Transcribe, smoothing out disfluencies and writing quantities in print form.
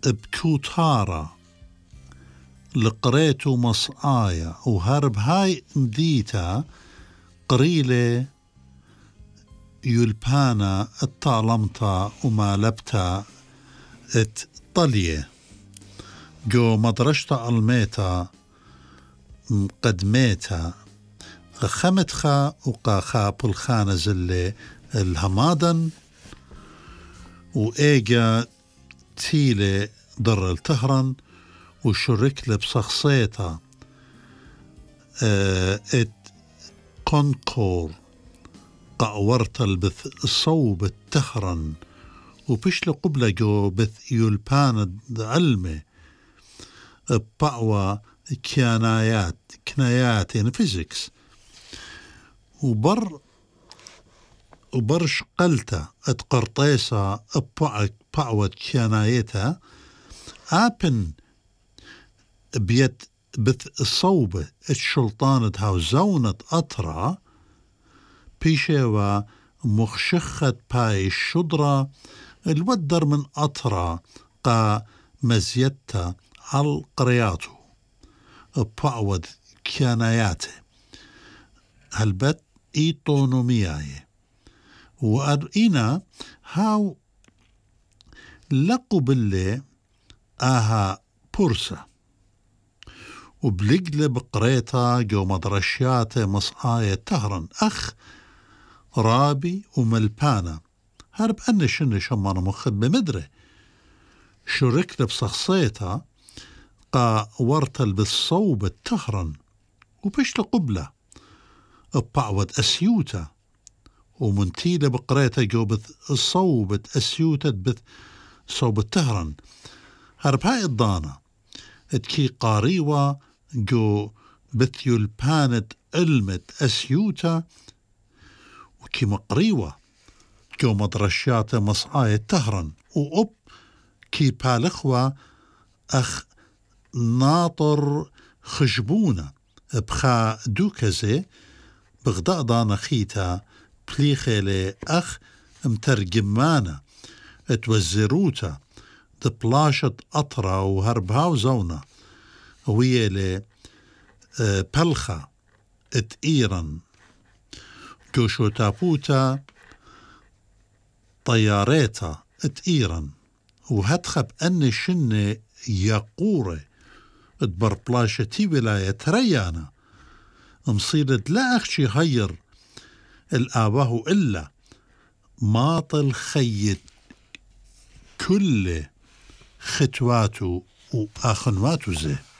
بكوتارة لقريتو مصآية وهرب هاي مديتا قريلة يلبانا الطالمتا ومالبتا الطلية جو مدرشتا الميتا مقدميتا خمتخا وقاخا بالخانة زلي الهمادن وإيجا تيلي در التهرن وشرك بشخصيتا ات كونكور قاورت البث صوب التهرن وبشل قبل جو بث يلبان علمي بقوى كنايات يعني فيزيكس وبرش قلتا اتقرطيسا بقوى كنايتها ابن بيت بث الصوبة الشلطانة هاو زونة أطرا بيشيوا مخشخة باي الشدرة الودر من أطرا قا مزيتا على قرياتو بقعود كياناياته هالبت إيطونومياي وأرئينا هاو لقوا باللي آها بورسا وبلقل بقريتا جو مدرشيات مصآية تهرن أخ رابي وملبانا هرب أن شن شمان مخب بمدري شركت بشخصيتا قا ورتل بالصوب التهرن وبشت قبلة بقعود أسيوتا ومنتيلة بقريتا جو بث الصوب أسيوتا بث صوب التهرن هرب هاي الضانة اتكي قاريوة جو بثيول بانت علمت أسيوتا وكي مقريوة جو مدرشات مصآية تهرن وأب كي بالخوة أخ ناطر خشبونة بخا دوكزي بغداء خيتا بليخيلي أخ مترجمانة اتوزروتا دبلاشت أطرا وهربها وزونة ويلي بلخة ات إيران جوشو تابوتا طياريتا ات إيران وهتخب أن شنة يقورة ات بربلاشتي ولاية ريانا مصيرت لا أخشي هير الآباه إلا ماطل خيط كل خطواته وآخنواته زي